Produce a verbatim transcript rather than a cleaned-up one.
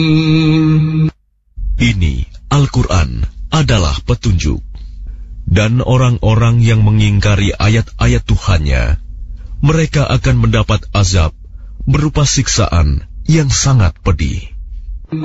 Ini Al-Quran adalah petunjuk. Dan orang-orang yang mengingkari ayat-ayat Tuhannya, mereka akan mendapat azab berupa siksaan yang sangat pedih.